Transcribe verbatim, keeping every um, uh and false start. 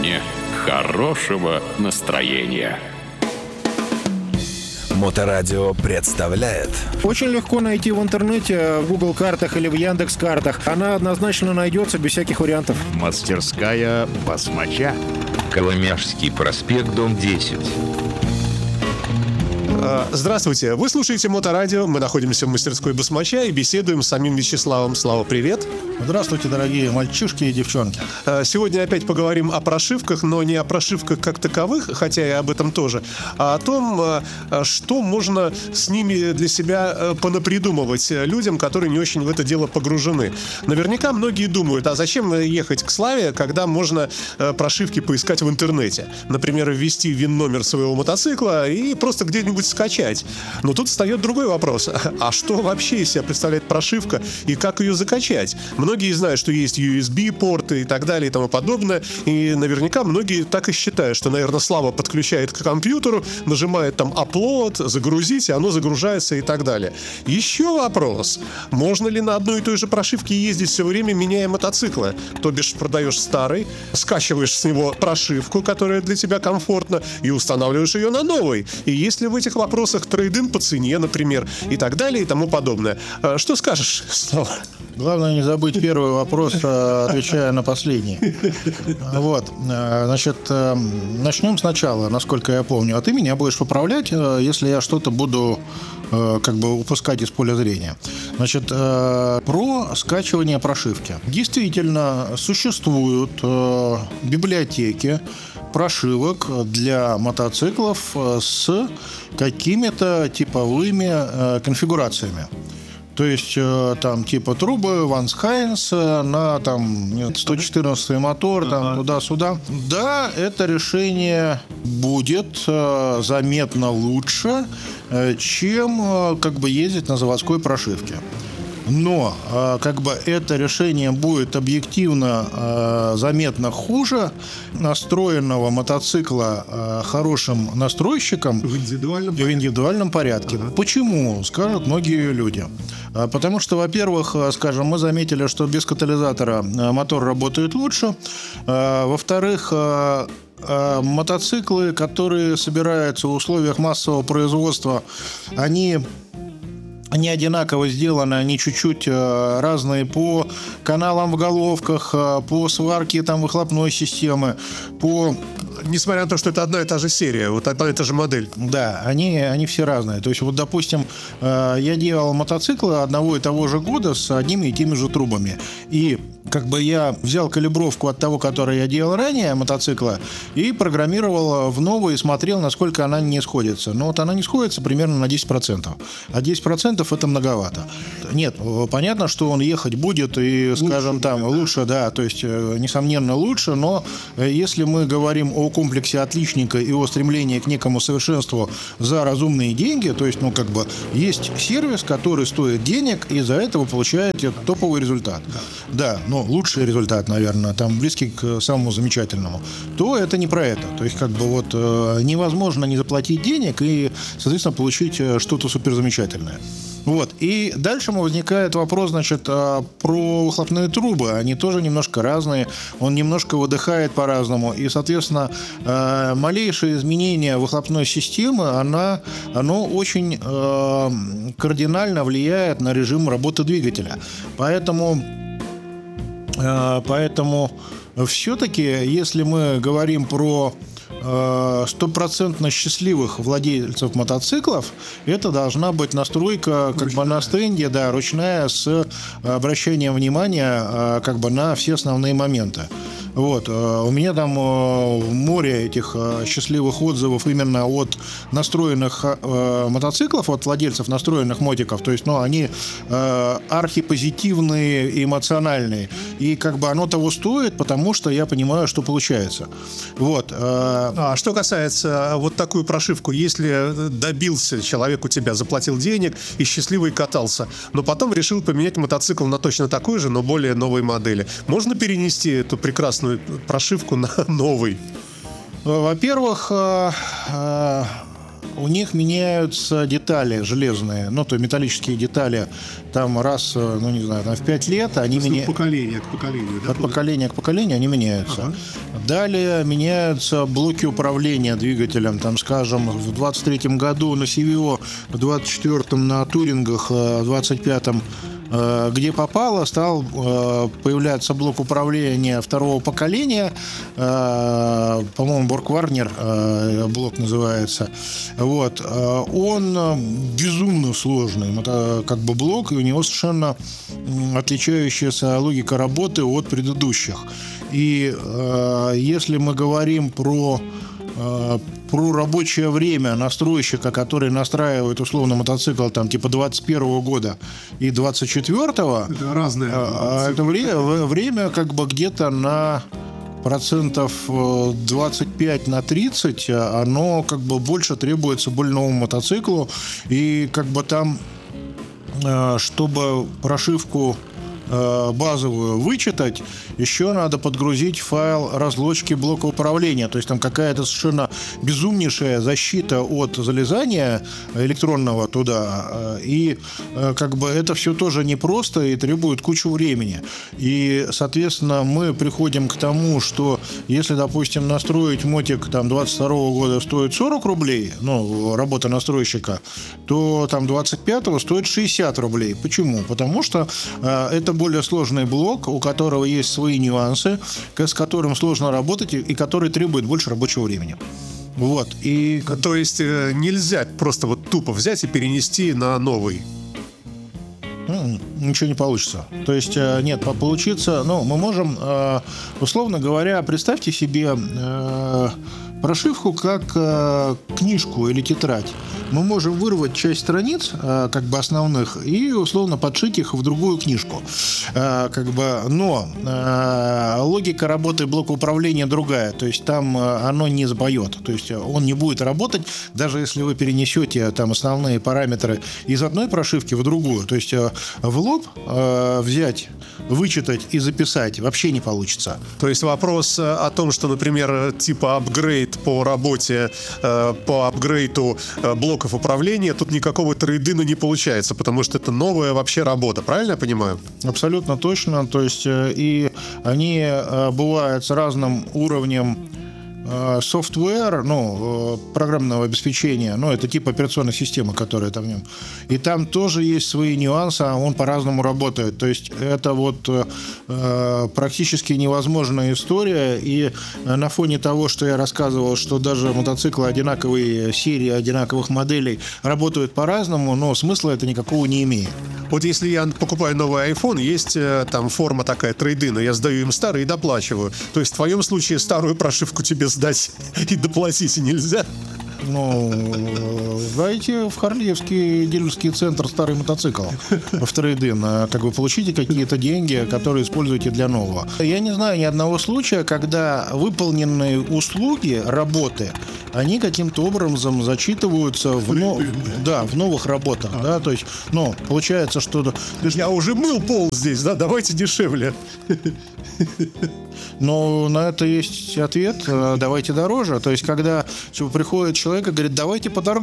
жизни хорошего настроения. Моторадио представляет. Очень легко найти в интернете, в Google картах или в Яндекс картах. Она однозначно найдется без всяких вариантов. Мастерская басмача. Коломяжский проспект, дом десять. Здравствуйте, вы слушаете Моторадио, мы находимся в мастерской басмача и беседуем с самим Вячеславом. Слава, привет. Здравствуйте, дорогие мальчишки и девчонки. Сегодня опять поговорим о прошивках, но не о прошивках как таковых, хотя и об этом тоже, а о том, что можно с ними для себя понапридумывать людям, которые не очень в это дело погружены. Наверняка многие думают, а зачем ехать к Славе, когда можно прошивки поискать в интернете? Например, ввести ВИН-номер своего мотоцикла и просто где-нибудь скачать. Но тут встает другой вопрос. А что вообще из себя представляет прошивка и как ее закачать? Многие знают, что есть ю эс би-порты и так далее и тому подобное. И наверняка многие так и считают, что, наверное, Слава подключает к компьютеру, нажимает там upload, загрузить, и оно загружается и так далее. Еще вопрос. Можно ли на одной и той же прошивке ездить все время, меняя мотоциклы? То бишь продаешь старый, скачиваешь с него прошивку, которая для тебя комфортна, и устанавливаешь ее на новый. И есть ли в этих вопросах трейд-ин по цене, например, и так далее и тому подобное? Что скажешь, Слава? Главное не забыть первый вопрос, отвечая на последний. Вот, значит, начнем сначала, насколько я помню. А ты меня будешь поправлять, если я что-то буду как бы упускать из поля зрения. Значит, про скачивание прошивки. Действительно, существуют библиотеки прошивок для мотоциклов с какими-то типовыми конфигурациями. То есть там типа трубы, Ванс Хайнс на там сто четырнадцатый мотор, там туда-сюда. Да, это решение будет заметно лучше, чем как бы ездить на заводской прошивке. Но как бы это решение будет объективно э, заметно хуже настроенного мотоцикла э, хорошим настройщиком в индивидуальном, в индивидуальном порядке. Ага. Почему? Скажут многие люди. Потому что, во-первых, скажем, мы заметили, что без катализатора мотор работает лучше. Во-вторых, мотоциклы, которые собираются в условиях массового производства, они не одинаково сделаны, они чуть-чуть разные по каналам в головках, по сварке там выхлопной системы, по... Несмотря на то, что это одна и та же серия, вот одна и та же модель. Да, они, они все разные. То есть, вот, допустим, я делал мотоциклы одного и того же года с одними и теми же трубами. И как бы я взял калибровку от того, который я делал ранее, мотоцикла, и программировал в новый и смотрел, насколько она не сходится. Но вот она не сходится примерно на десять процентов. А десять процентов это многовато. Нет, понятно, что он ехать будет и, скажем, лучше, там, да. лучше, да, то есть, несомненно, лучше, но если мы говорим о комплексе отличника и о стремлении к некому совершенству за разумные деньги, то есть, ну, как бы, есть сервис, который стоит денег, и за это вы получаете топовый результат. Да, но лучший результат, наверное, там, близкий к самому замечательному, то это не про это. То есть, как бы, вот, невозможно не заплатить денег и, соответственно, получить что-то суперзамечательное. Вот. И дальше возникает вопрос, значит, про выхлопные трубы. Они тоже немножко разные. Он немножко выдыхает по-разному. И, соответственно, малейшее изменение выхлопной системы, она, оно очень э, кардинально влияет на режим работы двигателя. Поэтому, э, поэтому все-таки, если мы говорим про стопроцентно счастливых владельцев мотоциклов, это должна быть настройка как ручная. бы на стенде, да, ручная, с обращением внимания как бы на все основные моменты. Вот. У меня там море этих счастливых отзывов именно от настроенных мотоциклов, от владельцев настроенных мотиков. То есть, ну, они архипозитивные, эмоциональные. И как бы оно того стоит, потому что я понимаю, что получается. Вот. А что касается вот такую прошивку, если добился человек у тебя, заплатил денег и счастливый катался, но потом решил поменять мотоцикл на точно такой же, но более новой модели, можно перенести эту прекрасную прошивку на новый? Во-первых, у них меняются детали железные, ну, то металлические детали, там раз, ну, не знаю, там в пять лет они меняются. От поколения к поколению, да? От поколения к поколению они меняются. Ага. Далее меняются блоки управления двигателем. Там, скажем, в двадцать третьем году на си ви о, в двадцать четвёртом на Турингах, в двадцать пятом где попало, стал появляться блок управления второго поколения, по-моему, Борг-Варнер блок называется. Вот. Он безумно сложный, это как бы блок, и у него совершенно отличающаяся логика работы от предыдущих. И если мы говорим про про рабочее время настройщика, который настраивает условно мотоцикл там типа двадцать первого года и двадцать четвёртого, это разное. Это время, время как бы где-то на процентов двадцать пять на тридцать, оно как бы больше требуется больному мотоциклу. И как бы там, чтобы прошивку базовую вычитать, еще надо подгрузить файл разлочки блока управления. То есть там какая-то совершенно безумнейшая защита от залезания электронного туда. И как бы это все тоже непросто и требует кучу времени. И, соответственно, мы приходим к тому, что если, допустим, настроить мотик там двадцать второго года стоит сорок рублей, ну, работа настройщика, то там двадцать пятого стоит шестьдесят рублей. Почему? Потому что э, это более сложный блок, у которого есть свои нюансы, с которым сложно работать и который требует больше рабочего времени. Вот. И... То есть э, нельзя просто вот тупо взять и перенести на новый? Ничего не получится. То есть, нет, получится, ну, мы можем, условно говоря, представьте себе прошивку как книжку или тетрадь. Мы можем вырвать часть страниц, как бы основных, и условно подшить их в другую книжку. Как бы, но логика работы блока управления другая. То есть там оно не сбоет. То есть он не будет работать, даже если вы перенесете там основные параметры из одной прошивки в другую. То есть в лоб взять, вычитать и записать вообще не получится. То есть вопрос о том, что, например, типа апгрейд по работе, по апгрейду блоков управления, тут никакого трейдина не получается, потому что это новая вообще работа, правильно я понимаю? Абсолютно точно. То есть и они бывают с разным уровнем софтвер, ну, программного обеспечения, ну, это типа операционной системы, которая там в нем. И там тоже есть свои нюансы, он по-разному работает. То есть это вот э, практически невозможная история. И на фоне того, что я рассказывал, что даже мотоциклы одинаковые серии, одинаковых моделей работают по-разному, но смысла это никакого не имеет. Вот если я покупаю новый iPhone, есть там форма такая трейдина, я сдаю им старый и доплачиваю. То есть в твоем случае старую прошивку тебе сдать и доплатить нельзя? Ну, дайте в Харлеевский дилерский центр старый мотоцикл в трейд-ин, как вы получите какие-то деньги, которые используете для нового. Я не знаю ни одного случая, когда выполненные услуги, работы, они каким-то образом зачитываются в, но... да, в новых работах. Да? То есть, ну, получается, что... Я уже мыл пол здесь, да, давайте дешевле. Но на это есть ответ, давайте дороже. То есть, когда приходит человек и говорит, давайте подороже,